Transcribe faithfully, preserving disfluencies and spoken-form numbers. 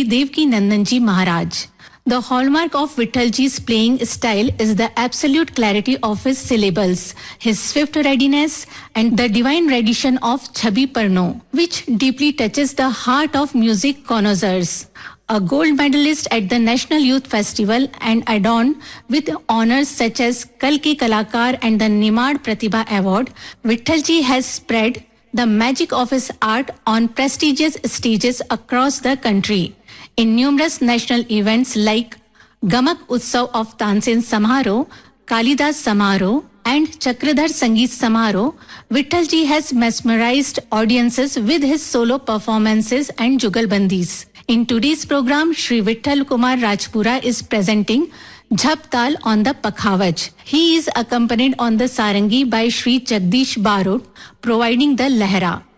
Shri Devki Nandanji Maharaj. The hallmark of Vittalji's playing style is the absolute clarity of his syllables, his swift readiness, and the divine rendition of Chhabi Parno, which deeply touches the heart of music connoisseurs. A gold medalist at the National Youth Festival and adorned with honors such as Kal Ke Kalakar and the Nimad Pratibha Award, Vittalji has spread the magic of his art on prestigious stages across the country. In numerous national events like Gamak Utsav of Tansen Samaro, Kalidas Samaro, and Chakradhar Sangeet Samaro, Vittalji has mesmerized audiences with his solo performances and jugalbandis. In today's program, Shri Vittal Kumar Rajpura is presenting Jhap Tal on the Pakhavaj. He is accompanied on the sarangi by Shri Jagdish Barot, providing the Lehra.